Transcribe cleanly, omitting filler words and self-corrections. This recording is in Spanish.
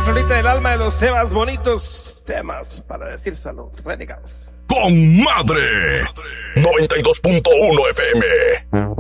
Florita del alma de los Sebas, bonitos temas para decir salud. Renegados. Con madre 92.1 FM.